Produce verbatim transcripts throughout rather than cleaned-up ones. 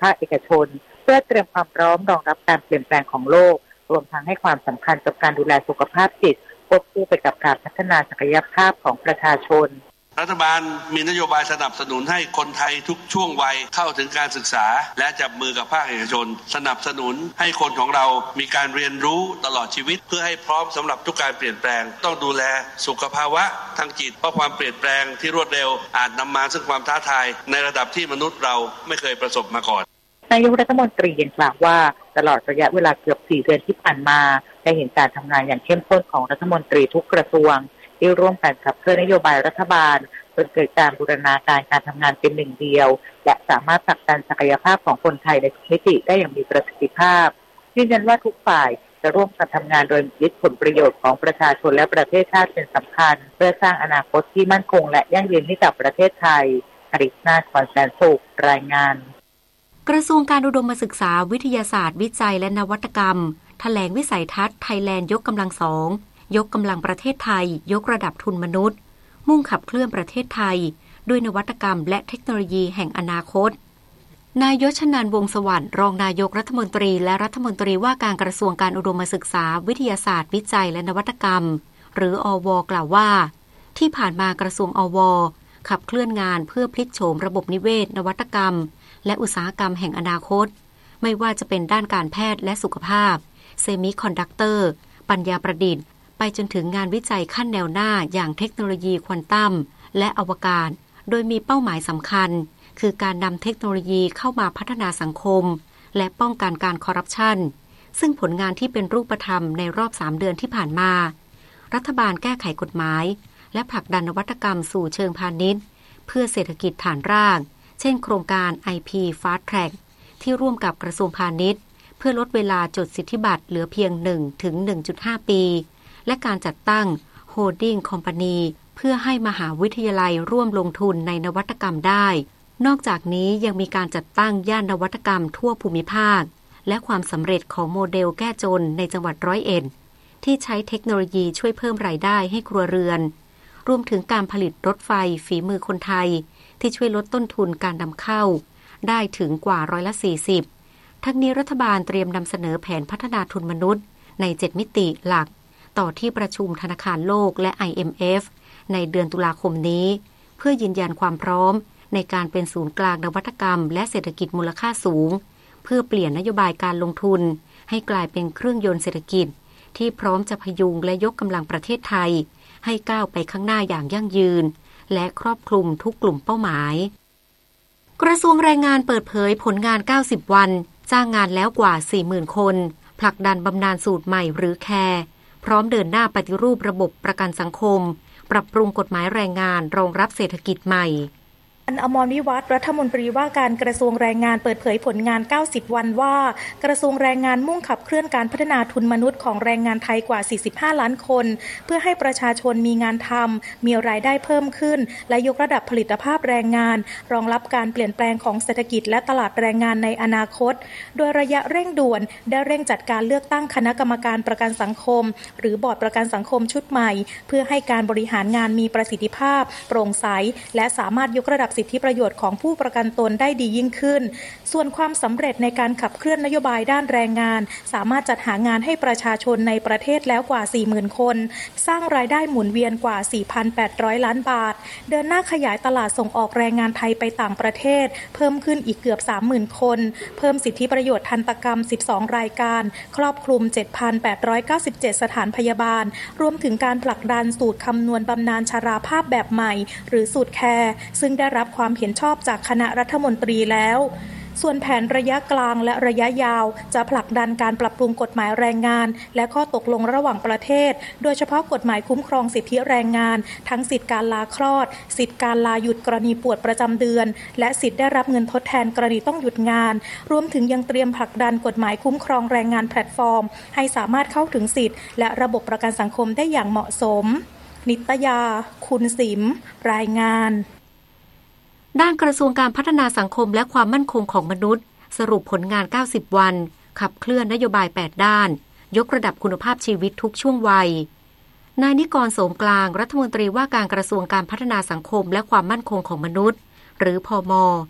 าคเอกชนเพื่อเตรียมความพร้อมรองรับการเปลี่ยนแปลงของโลกรวมทั้งให้ความสำคัญกับการดูแลสุขภาพจิตควบคู่ไปกับการพัฒนาศักยภาพของประชาชนรัฐบาลมีนโยบายสนับสนุนให้คนไทยทุกช่วงวัยเข้าถึงการศึกษาและจับมือกับภาคเอกชนสนับสนุนให้คนของเรามีการเรียนรู้ตลอดชีวิตเพื่อให้พร้อมสำหรับทุกการเปลี่ยนแปลงต้องดูแลสุขภาวะทางจิตเพราะความเปลี่ยนแปลงที่รวดเร็วอาจนำมาซึ่งความท้าทายในระดับที่มนุษย์เราไม่เคยประสบมาก่อนนายกรัฐมนตรียังกล่าวว่าตลอดระยะเวลาเกือบสี่เดือนที่ผ่านมาได้เห็นการทำงานอย่างเข้มข้นของรัฐมนตรีทุกกระทรวงที่ร่วมกันขับเคลื่อนนโยบายรัฐบาลจนเกิดการบูรณาการการทำงานเป็นหนึ่งเดียวและสามารถผลักดันศักยภาพของคนไทยในทุกมิติได้อย่างมีประสิทธิภาพยืนยันว่าทุกฝ่ายจะร่วมกันทำงานโดยยึดผลประโยชน์ของประชาชนและประเทศชาติเป็นสำคัญเพื่อสร้างอนาคตที่มั่นคงและยั่งยืนให้กับประเทศไทยอริศนาถ ขวัญแสนสุขรายงานกระทรวงการอุดมศึกษาวิทยาศาสตร์วิจัยและนวัตกรรมแถลงวิสัยทัศน์ไทยแลนด์ยกกำลังสองยกกำลังประเทศไทยยกระดับทุนมนุษย์มุ่งขับเคลื่อนประเทศไทยด้วยนวัตกรรมและเทคโนโลยีแห่งอนาคตนายยศนันท์วงศ์สวัสดิ์รองนายกรัฐมนตรีและรัฐมนตรีว่าการกระทรวงการอุดมศึกษาวิทยาศาสตร์วิจัยและนวัตกรรมหรืออว.กล่าวว่าที่ผ่านมากระทรวงอว.ขับเคลื่อนงานเพื่อพลิกโฉมระบบนิเวศนวัตกรรมและอุตสาหกรรมแห่งอนาคตไม่ว่าจะเป็นด้านการแพทย์และสุขภาพเซมิคอนดักเตอร์ปัญญาประดิษฐ์ไปจนถึงงานวิจัยขั้นแนวหน้าอย่างเทคโนโลยีควอนตัมและอวกาศโดยมีเป้าหมายสำคัญคือการนำเทคโนโลยีเข้ามาพัฒนาสังคมและป้องกันการคอร์รัปชันซึ่งผลงานที่เป็นรูปธรรมในรอบสามเดือนที่ผ่านมารัฐบาลแก้ไขกฎหมายและผลักดันนวัตกรรมสู่เชิงพาณิชย์เพื่อเศรษฐกิจฐานรากเช่นโครงการ ไอ พี Fast Track ที่ร่วมกับกระทรวงพาณิชย์เพื่อลดเวลาจดสิทธิบัตรเหลือเพียง หนึ่งถึงหนึ่งจุดห้า ปีและการจัดตั้ง Holding Company เพื่อให้มหาวิทยาลัยร่วมลงทุนในนวัตกรรมได้นอกจากนี้ยังมีการจัดตั้งย่านนวัตกรรมทั่วภูมิภาคและความสำเร็จของโมเดลแก้จนในจังหวัดร้อยเอ็ดที่ใช้เทคโนโลยีช่วยเพิ่มรายได้ให้ครัวเรือนรวมถึงการผลิตรถไฟฝีมือคนไทยที่ช่วยลดต้นทุนการนำเข้าได้ถึงกว่าร้อยละสี่สิบทั้งนี้รัฐบาลเตรียมนำเสนอแผนพัฒนาทุนมนุษย์ในเจ็ดมิติหลักต่อที่ประชุมธนาคารโลกและ ไอ เอ็ม เอฟ ในเดือนตุลาคมนี้เพื่อยืนยันความพร้อมในการเป็นศูนย์กลางนวัตกรรมและเศรษฐกิจมูลค่าสูงเพื่อเปลี่ยนนโยบายการลงทุนให้กลายเป็นเครื่องยนต์เศรษฐกิจที่พร้อมจะพยุงและยกกำลังประเทศไทยให้ก้าวไปข้างหน้าอย่างยั่งยืนและครอบคลุมทุกกลุ่มเป้าหมายกระทรวงแรงงานเปิดเผยผลงานเก้าสิบวันจ้างงานแล้วกว่า สี่หมื่น คนผลักดันบำนาญสูตรใหม่หรือแคร์พร้อมเดินหน้าปฏิรูประบบประกันสังคมปรับปรุงกฎหมายแรงงานรองรับเศรษฐกิจใหม่อมรวิวัฒน์รัฐมนตรีว่าการกระทรวงแรงงานเปิดเผยผลงานเก้าสิบวันว่ากระทรวงแรงงานมุ่งขับเคลื่อนการพัฒนาทุนมนุษย์ของแรงงานไทยกว่าสี่สิบห้าล้านคนเพื่อให้ประชาชนมีงานทำมีรายได้เพิ่มขึ้นและยกระดับผลิตภาพแรงงานรองรับการเปลี่ยนแปลงของเศรษฐกิจและตลาดแรงงานในอนาคตโดยระยะเร่งด่วนได้เร่งจัดการเลือกตั้งคณะกรรมการประกันสังคมหรือบอร์ดประกันสังคมชุดใหม่เพื่อให้การบริหารงานมีประสิทธิภาพโปร่งใสและสามารถยกระดับสิทธิประโยชน์ของผู้ประกันตนได้ดียิ่งขึ้นส่วนความสำเร็จในการขับเคลื่อนนโยบายด้านแรงงานสามารถจัดหางานให้ประชาชนในประเทศแล้วกว่า สี่หมื่น คนสร้างรายได้หมุนเวียนกว่า สี่พันแปดร้อย ล้านบาทเดินหน้าขยายตลาดส่งออกแรงงานไทยไปต่างประเทศเพิ่มขึ้นอีกเกือบ สามหมื่น คนเพิ่มสิทธิประโยชน์ทันตกรรมสิบสองรายการครอบคลุม เจ็ดพันแปดร้อยเก้าสิบเจ็ด สถานพยาบาลรวมถึงการผลักดันสูตรคำนวณบำนาญชราภาพแบบใหม่หรือสูตรแคร์ซึ่งได้รับความเห็นชอบจากคณะรัฐมนตรีแล้วส่วนแผนระยะกลางและระยะยาวจะผลักดันการปรับปรุงกฎหมายแรงงานและข้อตกลงระหว่างประเทศโดยเฉพาะกฎหมายคุ้มครองสิทธิแรงงานทั้งสิทธิการลาคลอดสิทธิการลาหยุดกรณีปวดประจำเดือนและสิทธิได้รับเงินทดแทนกรณีต้องหยุดงานรวมถึงยังเตรียมผลักดันกฎหมายคุ้มครองแรงงานแพลตฟอร์มให้สามารถเข้าถึงสิทธิและระบบประกันสังคมได้อย่างเหมาะสมนิตยาคุณสิมรายงานด้านกระทรวงการพัฒนาสังคมและความมั่นคงของมนุษย์สรุปผลงานเก้าสิบวันขับเคลื่อนนโยบายแปดด้านยกระดับคุณภาพชีวิตทุกช่วงวัยนายนิกรโสมกลางรัฐมนตรีว่าการกระทรวงการพัฒนาสังคมและความมั่นคงของมนุษย์หรือพม.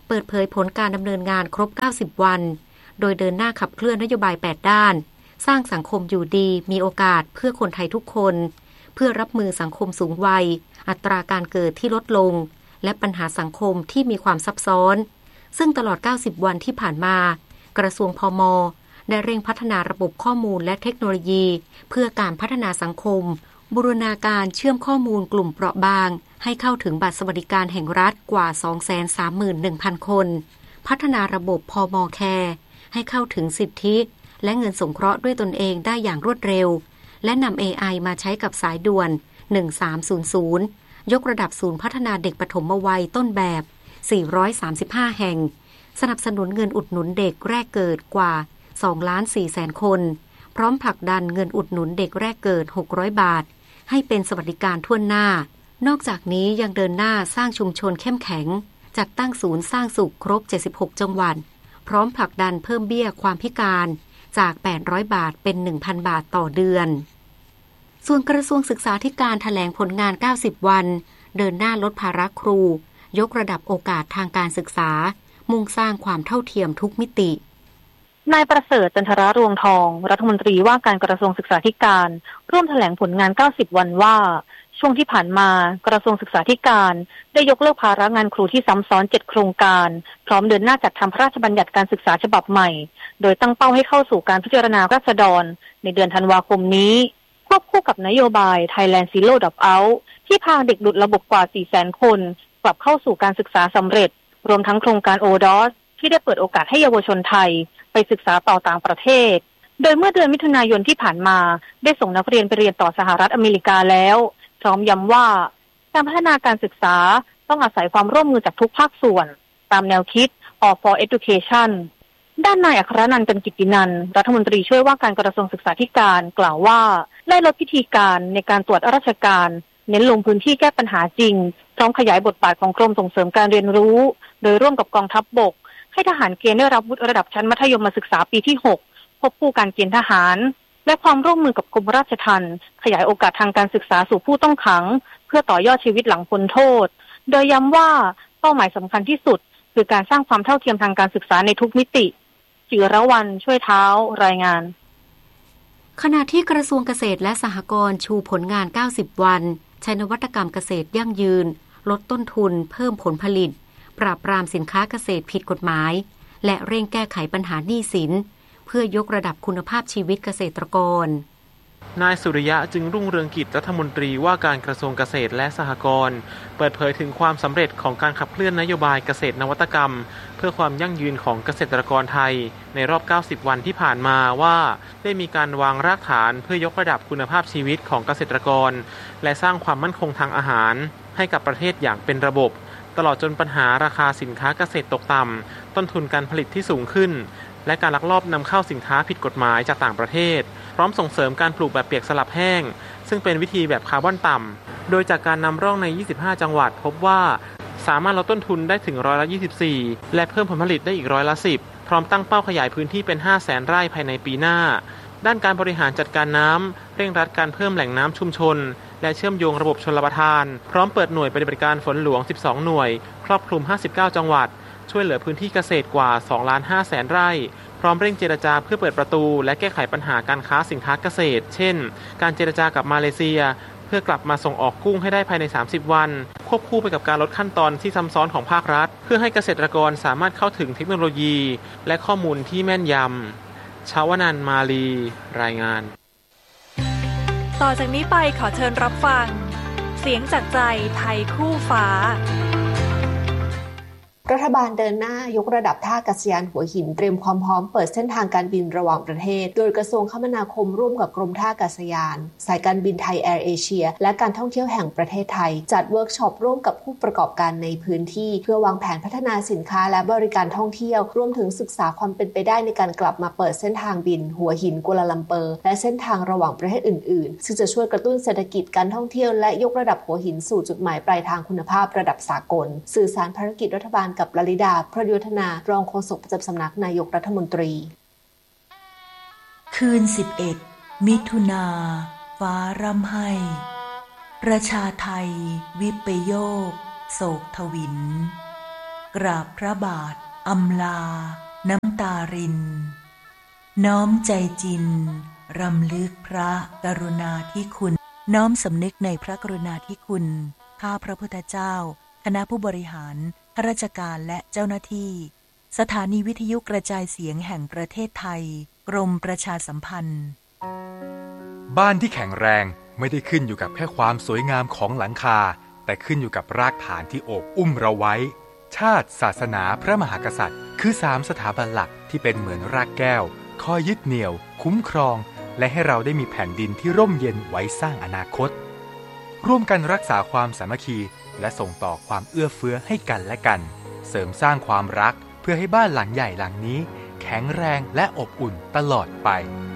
เปิดเผยผลการดำเนินงานครบเก้าสิบวันโดยเดินหน้าขับเคลื่อนนโยบายแปดด้านสร้างสังคมอยู่ดีมีโอกาสเพื่อคนไทยทุกคนเพื่อรับมือสังคมสูงวัยอัตราการเกิดที่ลดลงและปัญหาสังคมที่มีความซับซ้อนซึ่งตลอดเก้าสิบวันที่ผ่านมากระทรวงพม.ได้เร่งพัฒนาระบบข้อมูลและเทคโนโลยีเพื่อการพัฒนาสังคมบูรณาการเชื่อมข้อมูลกลุ่มเปราะบางให้เข้าถึงบัตรสวัสดิการแห่งรัฐกว่า สองแสนสามหมื่นหนึ่งพัน คนพัฒนาระบบพม.แคร์ให้เข้าถึงสิทธิและเงินสงเคราะห์ด้วยตนเองได้อย่างรวดเร็วและนำ เอ ไอ มาใช้กับสายด่วนหนึ่งสามศูนย์ศูนย์ยกระดับศูนย์พัฒนาเด็กปฐมวัยต้นแบบสี่ร้อยสามสิบห้าแห่งสนับสนุนเงินอุดหนุนเด็กแรกเกิดกว่าสองล้านสี่แสนคนพร้อมผลักดันเงินอุดหนุนเด็กแรกเกิดหกร้อยบาทให้เป็นสวัสดิการทั่วหน้านอกจากนี้ยังเดินหน้าสร้างชุมชนเข้มแข็งจัดตั้งศูนย์สร้างสุขครบเจ็ดสิบหกจังหวัดพร้อมผลักดันเพิ่มเบี้ยความพิการจากแปดร้อยบาทเป็น หนึ่งพัน บาทต่อเดือนส่วนกระทรวงศึกษาธิการแถลงผลงานเก้าสิบวันเดินหน้าลดภาระครูยกระดับโอกาสทางการศึกษามุ่งสร้างความเท่าเทียมทุกมิตินายประเสริฐจันทรารวงทองรัฐมนตรีว่าการกระทรวงศึกษาธิการร่วมแถลงผลงานเก้าสิบวันว่าช่วงที่ผ่านมากระทรวงศึกษาธิการได้ยกเลิกภาระงานครูที่ซ้ำซ้อนเจ็ดโครงการพร้อมเดินหน้าจัดทำพระราชบัญญัติการศึกษาฉบับใหม่โดยตั้งเป้าให้เข้าสู่การพิจารณาราษฎรในเดือนธันวาคมนี้ควบคู่กับนโยบาย Thailand Zero Dropout ที่พาเด็กหลุดระบบกว่า สี่แสน คนกลับเข้าสู่การศึกษาสำเร็จรวมทั้งโครงการ โอ ดอส ที่ได้เปิดโอกาสให้เยาวชนไทยไปศึกษาต่อต่างประเทศโดยเมื่อเดือนมิถุนายนที่ผ่านมาได้ส่งนักเรียนไปเรียนต่อสหรัฐอเมริกาแล้วพร้อมย้ำว่าการพัฒนาการศึกษาต้องอาศัยความร่วมมือจากทุกภาคส่วนตามแนวคิด All for Education ด้านนายอัครนันท์ กันกิตตินันท์รัฐมนตรีช่วยว่าการกระทรวงศึกษาธิการกล่าวว่าได้ลดพิธีการในการตรวจราชการเน้นลงพื้นที่แก้ปัญหาจริงพร้อมขยายบทบาทของกรมส่งเสริมการเรียนรู้โดยร่วมกับกองทัพบกให้ทหารเกณฑ์ได้รับวุฒิระดับชั้นมัธยมศึกษาปีที่หกควบคู่การเกณฑ์ทหารและความร่วมมือกับกรมราชทัณฑ์ขยายโอกาสทางการศึกษาสู่ผู้ต้องขังเพื่อต่อยอดชีวิตหลังพ้นโทษโดยย้ำว่าเป้าหมายสำคัญที่สุดคือการสร้างความเท่าเทียมทางการศึกษาในทุกมิติจิรวรรณช่วยเท้ารายงานขณะที่กระทรวงเกษตรและสหกรณ์ชูผลงานเก้าสิบวันใช้นวัตกรรมเกษตรยั่งยืนลดต้นทุนเพิ่มผลผลิตปราบปรามสินค้าเกษตรผิดกฎหมายและเร่งแก้ไขปัญหาหนี้สินเพื่อยกระดับคุณภาพชีวิตเกษตรกรนายสุริยะจึงรุ่งเรืองกิจรัฐมนตรีว่าการกระทรวงเกษตรและสหกรณ์เปิดเผยถึงความสำเร็จของการขับเคลื่อนนโยบายเกษตรนวัตกรรมเพื่อความยั่งยืนของเกษตรกรไทยในรอบเก้าสิบวันที่ผ่านมาว่าได้มีการวางรากฐานเพื่อยกระดับคุณภาพชีวิตของเกษตรกรและสร้างความมั่นคงทางอาหารให้กับประเทศอย่างเป็นระบบตลอดจนปัญหาราคาสินค้าเกษตรตกต่ำต้นทุนการผลิตที่สูงขึ้นและการลักลอบนำเข้าสินค้าผิดกฎหมายจากต่างประเทศพร้อมส่งเสริมการปลูกแบบเปียกสลับแห้งซึ่งเป็นวิธีแบบคาร์บอนต่ำโดยจากการนำร่องในยี่สิบห้าจังหวัดพบว่าสามารถลดต้นทุนได้ถึงร้อยละยี่สิบสี่และเพิ่มผลผลิตได้อีกร้อยละสิบพร้อมตั้งเป้าขยายพื้นที่เป็นห้าแสนไร่ภายในปีหน้าด้านการบริหารจัดการน้ำเร่งรัดการเพิ่มแหล่งน้ำชุมชนและเชื่อมโยงระบบชลประทานพร้อมเปิดหน่วยปฏิบัติการฝนหลวงสิบสองหน่วยครอบคลุมห้าสิบเก้าจังหวัดช่วยเหลือพื้นที่เกษตรกว่า สองล้านห้าแสนไร่พร้อมเร่งเจรจาเพื่อเปิดประตูและแก้ไขปัญหาการค้าสินค้าเกษตรเช่นการเจรจากับมาเลเซียเพื่อกลับมาส่งออกกุ้งให้ได้ภายในสามสิบวันควบคู่ไปกับการลดขั้นตอนที่ซับซ้อนของภาครัฐเพื่อให้เกษตรกรสามารถเข้าถึงเทคโนโลยีและข้อมูลที่แม่นยำชาวนันท์ มาลีรายงานต่อจากนี้ไปขอเชิญรับฟังเสียงจากใจไทยคู่ฟ้ารัฐบาลเดินหน้ายกระดับท่าอากาศยานหัวหินเตรียมความพร้อมเปิดเส้นทางการบินระหว่างประเทศโดยกระทรวงคมนาคมร่วมกับกรมท่าอากาศยานสายการบินไทยแอร์เอเชียและการท่องเที่ยวแห่งประเทศไทยจัดเวิร์กช็อปร่วมกับผู้ประกอบการในพื้นที่เพื่อวางแผนพัฒนาสินค้าและบริการท่องเที่ยวรวมถึงศึกษาความเป็นไปได้ในการกลับมาเปิดเส้นทางบินหัวหินกัวลาลัมเปอร์และเส้นทางระหว่างประเทศอื่นๆซึ่งจะช่วยกระตุ้นเศรษฐกิจการท่องเที่ยวและยกระดับหัวหินสู่จุดหมายปลายทางคุณภาพระดับสากลสื่อสารภารกิจรัฐบาลกับลลิดาประยุทธนารองโฆษกประจำสำนักนายกรัฐมนตรีคืนสิบเอ็ดมิถุนาฟ้าร่ำไห้ประชาไทยวิปโยคโศกทวินกราบพระบาทอำลาน้ำตารินน้อมใจจินรำลึกพระกรุณาธิคุณน้อมสำนึกในพระกรุณาธิคุณข้าพระพุทธเจ้าคณะผู้บริหารข้าราชการและเจ้าหน้าที่สถานีวิทยุกระจายเสียงแห่งประเทศไทยกรมประชาสัมพันธ์บ้านที่แข็งแรงไม่ได้ขึ้นอยู่กับแค่ความสวยงามของหลังคาแต่ขึ้นอยู่กับรากฐานที่โอบอุ้มเราไว้ชาติศาสนาพระมหากษัตริย์คือสามสถาบันหลักที่เป็นเหมือนรากแก้วคอยยึดเหนี่ยวคุ้มครองและให้เราได้มีแผ่นดินที่ร่มเย็นไว้สร้างอนาคตร่วมกันรักษาความสามัคคีและส่งต่อความเอื้อเฟื้อให้กันและกันเสริมสร้างความรักเพื่อให้บ้านหลังใหญ่หลังนี้แข็งแรงและอบอุ่นตลอดไป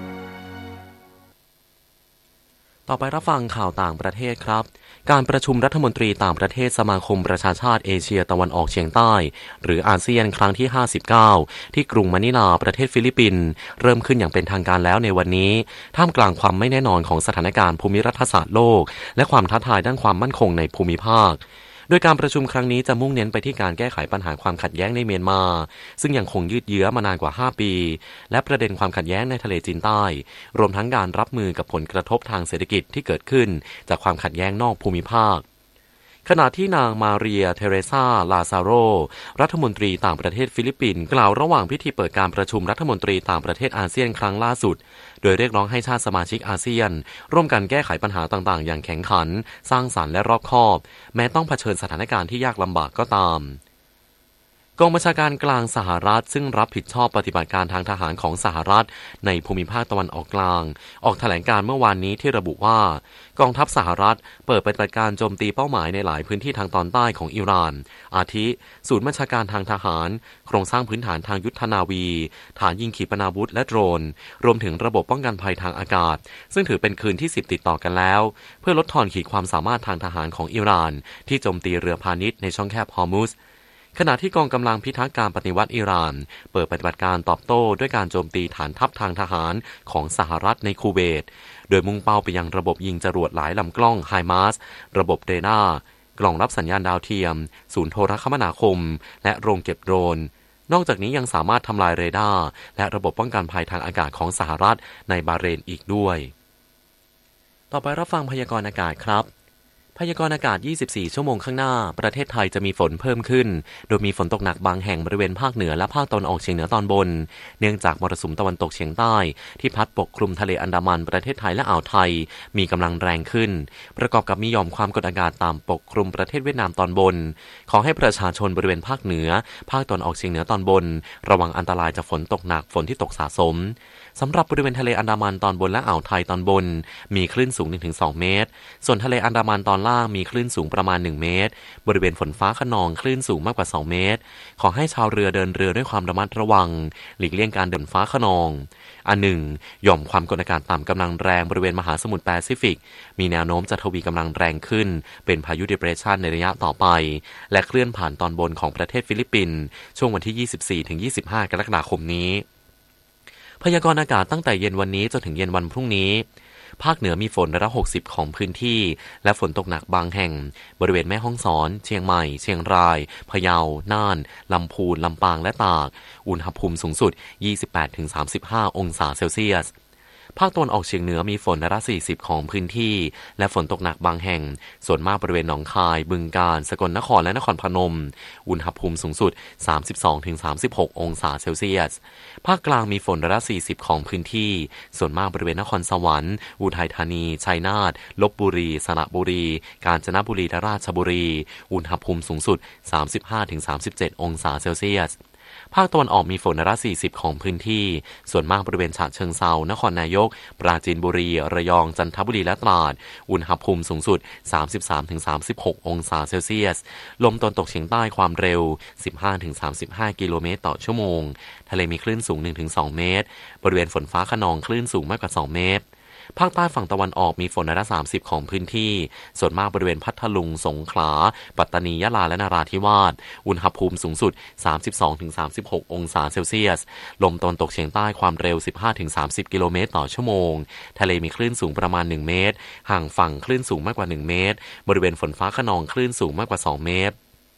ต่อไปรับฟังข่าวต่างประเทศครับการประชุมรัฐมนตรีต่างประเทศสมาคมประชาชาติเอเชียตะวันออกเฉียงใต้หรืออาเซียนครั้งที่ห้าสิบเก้าที่กรุงมะนิลาประเทศฟิลิปปินส์เริ่มขึ้นอย่างเป็นทางการแล้วในวันนี้ท่ามกลางความไม่แน่นอนของสถานการณ์ภูมิรัฐศาสตร์โลกและความท้าทายด้านความมั่นคงในภูมิภาคโดยการประชุมครั้งนี้จะมุ่งเน้นไปที่การแก้ไขปัญหาความขัดแย้งในเมียนมาซึ่งยังคงยืดเยื้อมานานกว่าห้าปีและประเด็นความขัดแย้งในทะเลจีนใต้รวมทั้งการรับมือกับผลกระทบทางเศรษฐกิจที่เกิดขึ้นจากความขัดแย้งนอกภูมิภาคขณะที่นางมาเรียเทเรซาลาซาโรรัฐมนตรีต่างประเทศฟิลิปปินส์กล่าวระหว่างพิธีเปิดการประชุมรัฐมนตรีต่างประเทศอาเซียนครั้งล่าสุดโดยเรียกร้องให้ชาติสมาชิกอาเซียนร่วมกันแก้ไขปัญหาต่างๆอย่างแข็งขันสร้างสรรค์และรอบคอบแม้ต้องเผชิญสถานการณ์ที่ยากลำบากก็ตามกองบัญชาการกลางสหรัฐซึ่งรับผิดชอบปฏิบัติการทางทหารของสหรัฐในภูมิภาคตะวันออกกลางออกแถลงการเมื่อวานนี้ที่ระบุว่ากองทัพสหรัฐเปิดปฏิบัติการโจมตีเป้าหมายในหลายพื้นที่ทางตอนใต้ของอิหร่านอาทิศูนย์บัญชาการทางทหารโครงสร้างพื้นฐานทางยุทธนาวีฐานยิงขีปนาวุธและโดรนรวมถึงระบบป้องกันภัยทางอากาศซึ่งถือเป็นคืนที่สิบติดต่อกันแล้วเพื่อลดทอนขีดความสามารถทางทหารของอิหร่านที่โจมตีเรือพาณิชย์ในช่องแคบฮอร์มุซขณะที่กองกำลังพิทักษ์การปฏิวัติอิหร่านเปิดปฏิบัติการตอบโต้ด้วยการโจมตีฐานทัพทางทหารของสหรัฐในคูเวตโดยมุ่งเป้าไปยังระบบยิงจรวดหลายลำกล้องไฮมาสระบบเรดาร์กล่องรับสัญญาณดาวเทียมศูนย์โทรคมนาคมและโรงเก็บโดรนนอกจากนี้ยังสามารถทำลายเรดาร์และระบบป้องกันภัยทางอากาศของสหรัฐในบาห์เรนอีกด้วยต่อไปรับฟังพยากรณ์อากาศครับพยากรณ์อากาศยี่สิบสี่ชั่วโมงข้างหน้าประเทศไทยจะมีฝนเพิ่มขึ้นโดยมีฝนตกหนักบางแห่งบริเวณภาคเหนือและภาคตะวันออกเฉียงเหนือตอนบนเนื่องจากมรสุมตะวันตกเฉียงใต้ที่พัดปกคลุมทะเลอันดามันประเทศไทยและอ่าวไทยมีกำลังแรงขึ้นประกอบกับมีหย่อมความกดอากาศต่ำปกคลุมประเทศเวียดนามตอนบนขอให้ประชาชนบริเวณภาคเหนือภาคตะวันออกเฉียงเหนือตอนบนระวังอันตรายจากฝนตกหนักฝนที่ตกสะสมสำหรับบริเวณทะเลอันดามันตอนบนและอ่าวไทยตอนบนมีคลื่นสูง หนึ่งถึงสอง เมตรส่วนทะเลอันดามันตอนล่างมีคลื่นสูงประมาณหนึ่งเมตรบริเวณฝนฟ้าคะนองคลื่นสูงมากกว่าสองเมตรขอให้ชาวเรือเดินเรือด้วยความระมัดระวังหลีกเลี่ยงการเดินฟ้าคะนองอันหนึ่งหย่อมความกดอากาศต่ำกำลังแรงบริเวณมหาสมุทรแปซิฟิกมีแนวโน้มจะทวีกำลังแรงขึ้นเป็นพายุดิเพรสชันในระยะต่อไปและเคลื่อนผ่านตอนบนของประเทศฟิลิปปินส์ช่วงวันที่ ยี่สิบสี่ถึงยี่สิบห้ากรกฎาคมนี้พยากรณ์อากาศตั้งแต่เย็นวันนี้จนถึงเย็นวันพรุ่งนี้ภาคเหนือมีฝนร้อยละหกสิบของพื้นที่และฝนตกหนักบางแห่งบริเวณแม่ฮ่องสอนเชียงใหม่เชียงรายพะเยาน่านลำพูนลำปางและตากอุณหภูมิสูงสุด ยี่สิบแปดถึงสามสิบห้า องศาเซลเซียสภาคตะวันออกเฉียงเหนือมีฝนร้อยละสี่สิบของพื้นที่และฝนตกหนักบางแห่งส่วนมากบริเวณหนองคายบึงกาฬสกลนครและนครพนมอุณหภูมิสูงสุด สามสิบสองถึงสามสิบหก องศาเซลเซียสภาคกลางมีฝนร้อยละสี่สิบของพื้นที่ส่วนมากบริเวณนครสวรรค์อุทัยธานีชัยนาทลพบุรีสระบุรีกาญจนบุรีและราชบุรีอุณหภูมิสูงสุด สามสิบห้าถึงสามสิบเจ็ด องศาเซลเซียสภาคตะวันออกมีฝนร้อยละสี่สิบของพื้นที่ส่วนมากบริเวณฉะเชิงเทรานครนายกปราจีนบุรีระยองจันทบุรีและตราดอุณหภูมิสูงสุด สามสิบสามถึงสามสิบหก องศาเซลเซียสลมตะวันตกเฉียงใต้ความเร็ว สิบห้าถึงสามสิบห้า กิโลเมตรต่อชั่วโมงทะเลมีคลื่นสูง หนึ่งถึงสอง เมตรบริเวณฝนฟ้าคะนองคลื่นสูงมากกว่าสองเมตรภาคใต้ฝั่งตะวันออกมีฝนร้อยละสามสิบของพื้นที่ส่วนมากบริเวณพัทลุงสงขลาปัตตานียะลาและนราธิวาสอุณหภูมิสูงสุด สามสิบสองถึงสามสิบหก องศาเซลเซียสลมตะวันตกเฉียงใต้ความเร็ว สิบห้าถึงสามสิบ กิโลเมตรต่อชั่วโมงทะเลมีคลื่นสูงประมาณหนึ่งเมตรห่างฝั่งคลื่นสูงมากกว่าหนึ่งเมตรบริเวณฝนฟ้าคะนองคลื่นสูงมากกว่าสองเมตร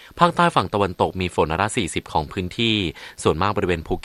ภาคใต้ฝั่งตะวันตกมีฝนร้อยละสี่สิบของพื้นที่ส่วนมากบริเวณภูเก็ต